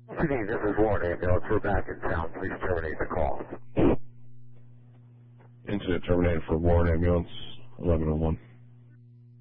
PD, this is Warren Ambulance. We're back in town. Please terminate the call. Incident terminated for Warren Ambulance, 1101.